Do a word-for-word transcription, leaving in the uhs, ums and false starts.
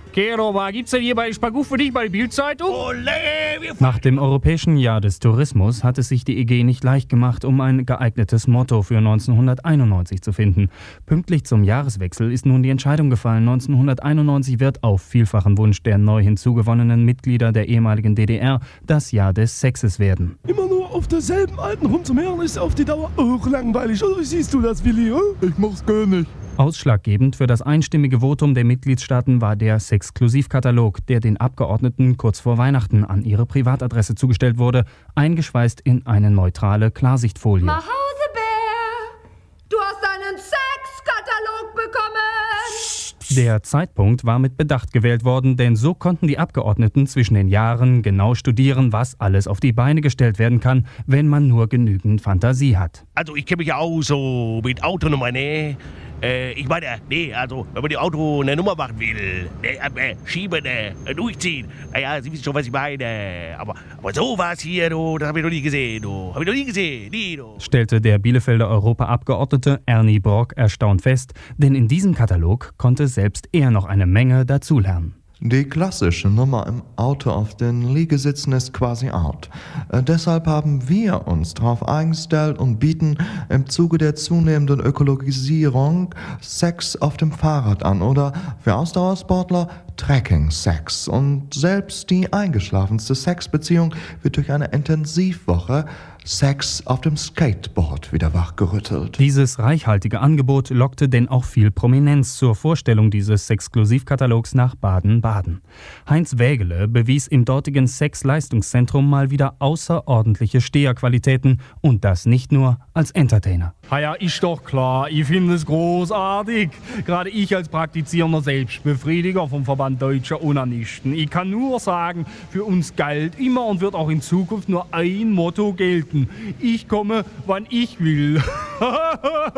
Gero, was gibt's denn hier bei Spagu für dich bei der Bildzeitung? Nach dem Europäischen Jahr des Tourismus hat es sich die E G nicht leicht gemacht, um ein geeignetes Motto für neunzehnhunderteinundneunzig zu finden. Pünktlich zum Jahreswechsel ist nun die Entscheidung gefallen. neunzehnhunderteinundneunzig wird auf vielfachen Wunsch der neu hinzugewonnenen Mitglieder der ehemaligen D D R das Jahr des Sexes werden. Immer nur auf derselben alten rumzumheeren ist auf die Dauer auch langweilig. Oder wie siehst du das, Willi? Ich mach's gar nicht. Ausschlaggebend für das einstimmige Votum der Mitgliedstaaten war der Sexklusivkatalog, der den Abgeordneten kurz vor Weihnachten an ihre Privatadresse zugestellt wurde, eingeschweißt in eine neutrale Klarsichtfolie. Mahausebär, du hast einen Sexkatalog bekommen! Der Zeitpunkt war mit Bedacht gewählt worden, denn so konnten die Abgeordneten zwischen den Jahren genau studieren, was alles auf die Beine gestellt werden kann, wenn man nur genügend Fantasie hat. Also ich kenne mich ja auch so mit Autonummer, ne? Äh, ich meine, nee, also wenn man dem Auto eine Nummer machen will, ne, äh, schieben, äh, durchziehen, naja, Sie wissen schon, was ich meine. Aber, aber sowas hier, du, das habe ich noch nie gesehen, du. Habe ich noch nie gesehen, nie, du. Stellte der Bielefelder Europaabgeordnete Ernie Brock erstaunt fest, denn in diesem Katalog konnte selbst er noch eine Menge dazulernen. Die klassische Nummer im Auto auf den Liegesitzen ist quasi out. Äh, deshalb haben wir uns darauf eingestellt und bieten im Zuge der zunehmenden Ökologisierung Sex auf dem Fahrrad an oder für Ausdauersportler Trekking-Sex. Und selbst die eingeschlafenste Sexbeziehung wird durch eine Intensivwoche Sex auf dem Skateboard wieder wachgerüttelt. Dieses reichhaltige Angebot lockte denn auch viel Prominenz zur Vorstellung dieses Exklusivkatalogs nach Baden-Baden. Heinz Wägele bewies im dortigen Sex-Leistungszentrum mal wieder außerordentliche Steherqualitäten und das nicht nur als Entertainer. Ah ja, ist doch klar, ich finde es großartig. Gerade ich als praktizierender Selbstbefriediger vom Verband Deutscher Onanisten. Ich kann nur sagen, für uns galt immer und wird auch in Zukunft nur ein Motto gelten. Ich komme, wann ich will.